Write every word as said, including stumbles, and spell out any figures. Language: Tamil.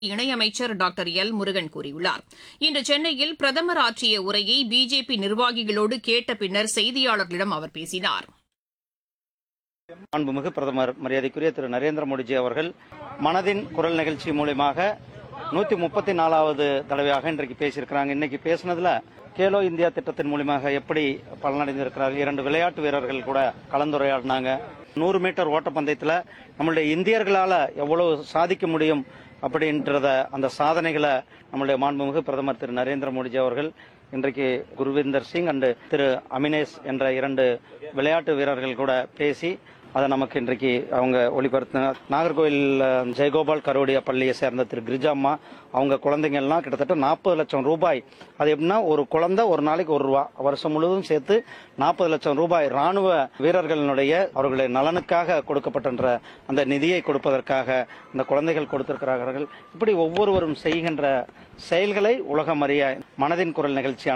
இணையமைச்சர் டாக்டர் எல் முருகன் கூறியுள்ளார். இன்று சென்னையில் பிரதமர் ஆற்றிய உரையை பிஜேபி நிர்வாகிகளோடு கேட்ட பின்னர் செய்தியாளர்களிடம் அவர் பேசினார். மாண்புமிகு பிரதமர் மரியாதைக்குரிய திரு நரேந்திர மோடிஜி அவர்கள் மனதின் குரல் நிகழ்ச்சி மூலமாக நூத்தி முப்பத்தி நாலாவது தடவையாக இன்றைக்கு பேசியிருக்கிறாங்க. இன்னைக்கு பேசினதுல கேலோ இந்தியா திட்டத்தின் மூலமாக எப்படி பலனடைந்திருக்கிறார்கள், இரண்டு விளையாட்டு வீரர்கள் கூட கலந்துரையாடினாங்க. நூறு மீட்டர் ஓட்டப்பந்தயத்தில் நம்மளுடைய இந்தியர்களால எவ்வளவு சாதிக்க முடியும் அப்படின்றத அந்த சாதனைகளை நம்முடைய மாண்புமிகு பிரதமர் திரு நரேந்திர மோடிஜி அவர்கள் இன்றைக்கு குருவிந்தர் சிங் அண்டு திரு அமினேஷ் என்ற இரண்டு விளையாட்டு வீரர்கள் கூட பேசி அதை நமக்கு இன்றைக்கு அவங்க ஒளிபரப்பு. நாகர்கோவில் ஜெயகோபால் கரோடியா பள்ளியை சேர்ந்த திரு கிரிஜாம்மா அவங்க குழந்தைங்க எல்லாம் கிட்டத்தட்ட நாற்பது லட்சம் ரூபாய், அது எப்படின்னா ஒரு குழந்தை ஒரு நாளைக்கு ஒரு ரூபா, வருஷம் முழுவதும் சேர்த்து நாற்பது லட்சம் ரூபாய் ராணுவ வீரர்களினுடைய அவர்களுடைய நலனுக்காக கொடுக்கப்பட்ட அந்த நிதியை கொடுப்பதற்காக அந்த குழந்தைகள் கொடுத்திருக்கிறார்கள். இப்படி ஒவ்வொருவரும் செய்கின்ற செயல்களை உலகம் அறிய மனதின் குரல் நிகழ்ச்சி